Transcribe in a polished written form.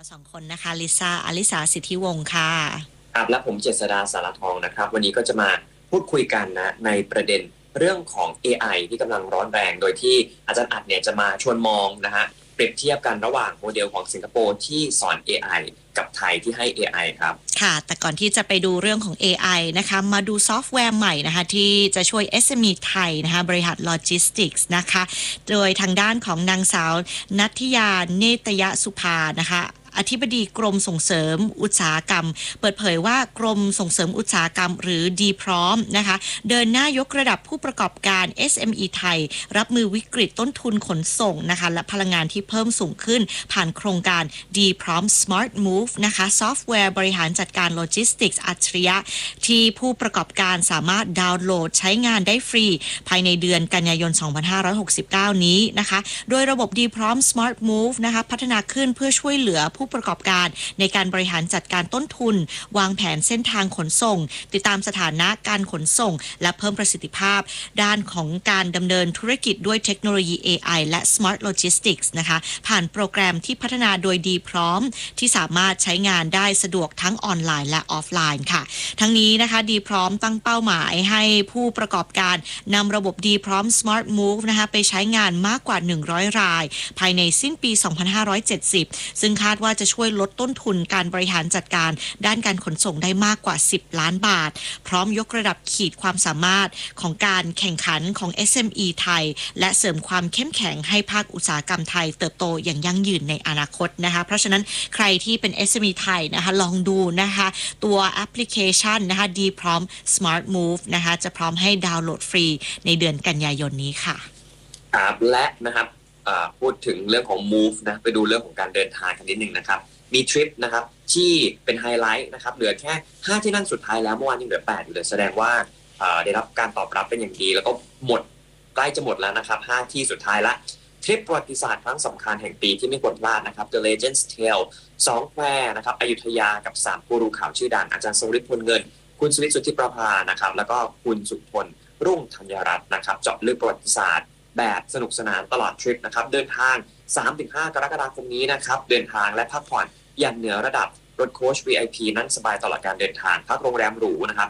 สองคนนะคะลิซ่าอลิสาสิทธิวงศ์ค่ะครับและผมเจษดาสารทองนะครับวันนี้ก็จะมาพูดคุยกันนะในประเด็นเรื่องของ AI ที่กำลังร้อนแรงโดยที่อาจารย์อัดเนี่ยจะมาชวนมองนะฮะเปรียบเทียบกันระหว่างโมเดลของสิงคโปร์ที่สอน AI กับไทยที่ให้ AI ครับค่ะแต่ก่อนที่จะไปดูเรื่องของ AI นะคะมาดูซอฟต์แวร์ใหม่นะคะที่จะช่วย SME ไทยนะคะบริหารโลจิสติกส์นะคะโดยทางด้านของนางสาวนัทยาเนตยสุภานะคะอธิบดีกรมส่งเสริมอุตสาหกรรมเปิดเผยว่ากรมส่งเสริมอุตสาหกรรมหรือดีพร้อมนะคะเดินหน้ายกระดับผู้ประกอบการ SME ไทยรับมือวิกฤตต้นทุนขนส่งนะคะและพลังงานที่เพิ่มสูงขึ้นผ่านโครงการดีพร้อม Smart Move นะคะซอฟต์แวร์บริหารจัดการโลจิสติกส์อัจฉริยะที่ผู้ประกอบการสามารถดาวน์โหลดใช้งานได้ฟรีภายในเดือนกันยายน 2569 นี้นะคะโดยระบบดีพร้อม Smart Move นะคะพัฒนาขึ้นเพื่อช่วยเหลือผู้ประกอบการในการบริหารจัดการต้นทุนวางแผนเส้นทางขนส่งติดตามสถานะการขนส่งและเพิ่มประสิทธิภาพด้านของการดำเนินธุรกิจด้วยเทคโนโลยี AI และ Smart Logistics นะคะผ่านโปรแกรมที่พัฒนาโดยดีพร้อมที่สามารถใช้งานได้สะดวกทั้งออนไลน์และออฟไลน์ค่ะทั้งนี้นะคะดีพร้อมตั้งเป้าหมายให้ผู้ประกอบการนำระบบดีพร้อม Smart Move นะคะไปใช้งานมากกว่า100รายภายในสิ้นปี 2570 ซึ่งคาดว่าจะช่วยลดต้นทุนการบริหารจัดการด้านการขนส่งได้มากกว่า10ล้านบาทพร้อมยกระดับขีดความสามารถของการแข่งขันของ SME ไทยและเสริมความเข้มแข็งให้ภาคอุตสาหกรรมไทยเติบโตอย่างยั่งยืนในอนาคตนะคะเพราะฉะนั้นใครที่เป็น SME ไทยนะคะลองดูนะคะตัวแอปพลิเคชันนะคะดีพร้อม Smart Move นะคะจะพร้อมให้ดาวน์โหลดฟรีในเดือนกันยายนนี้ค่ะครับและนะครับพูดถึงเรื่องของ move นะไปดูเรื่องของการเดินทางกันนิดนึงนะครับมีทริปนะครับที่เป็นไฮไลท์นะครับเหลือแค่5ที่นั่งสุดท้ายแล้วเมื่อวานยังเหลือ8อยู่เลยแสดงว่าได้รับการตอบรับเป็นอย่างดีแล้วก็หมดใกล้จะหมดแล้วนะครับ5ที่สุดท้ายละทริปประวัติศาสตร์ครั้งสำคัญแห่งปีที่ไม่ควรพลาดนะครับ The Legends Tale 2แควนะครับอยุธยากับ3กูรูข่าวชื่อดังอาจารย์ทรงฤทธิ์พลเงินคุณสุวิทย์สุทธิประภานะครับแล้วก็คุณสุพลรุ่งธัญรัตน์นะครับเจาะลึกประวัติศาสตร์แบบสนุกสนานตลอดทริปนะครับเดินทาง 3-5 กรกฎาคมนี้นะครับเดินทางและพักผ่อนอย่างเหนือระดับรถโค้ช VIP นั่งสบายตลอดการเดินทางพักโรงแรมหรูนะครับ